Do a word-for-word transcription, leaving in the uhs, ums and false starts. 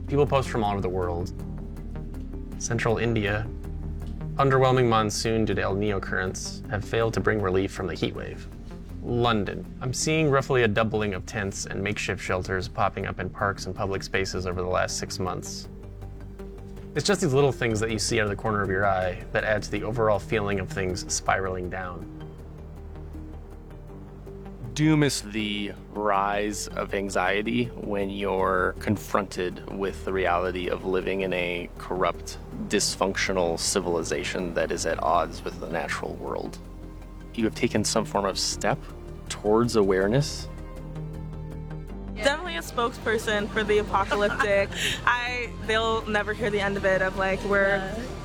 People post from all over the world. Central India. Underwhelming monsoon due to El Nino currents have failed to bring relief from the heat wave. London. I'm seeing roughly a doubling of tents and makeshift shelters popping up in parks and public spaces over the last six months. It's just these little things that you see out of the corner of your eye that add to the overall feeling of things spiraling down. Doom is the rise of anxiety when you're confronted with the reality of living in a corrupt, dysfunctional civilization that is at odds with the natural world. You have taken some form of step towards awareness. Definitely a spokesperson for the apocalyptic. I they'll never hear the end of it, of like we're